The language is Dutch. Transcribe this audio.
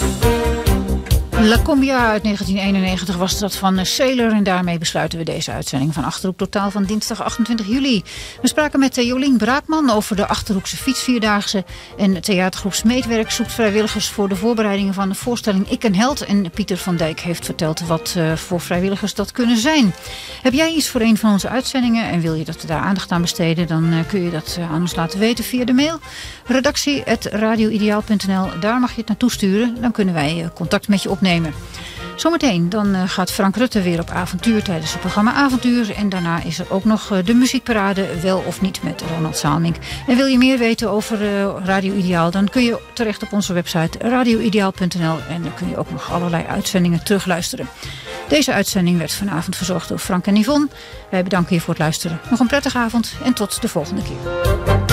La Cumbia uit 1991 was dat van Sailor. En daarmee besluiten we deze uitzending van Achterhoek Totaal van dinsdag 28 juli. We spraken met Jolien Braakman over de Achterhoekse fietsvierdaagse. En theatergroep Smeetwerk zoekt vrijwilligers voor de voorbereidingen van de voorstelling Ik een Held. En Pieter van Dijk heeft verteld wat voor vrijwilligers dat kunnen zijn. Heb jij iets voor een van onze uitzendingen en wil je dat we daar aandacht aan besteden? Dan kun je dat aan ons laten weten via de mail. redactie@radioideaal.nl. Daar mag je het naartoe sturen. Dan kunnen wij contact met je opnemen. Zometeen dan gaat Frank Rutte weer op avontuur tijdens het programma Avontuur. En daarna is er ook nog de muziekparade Wel of Niet met Ronald Zaalmink. En wil je meer weten over Radio Ideaal, dan kun je terecht op onze website radioideaal.nl. En dan kun je ook nog allerlei uitzendingen terugluisteren. Deze uitzending werd vanavond verzorgd door Frank en Yvonne. Wij bedanken je voor het luisteren. Nog een prettige avond en tot de volgende keer.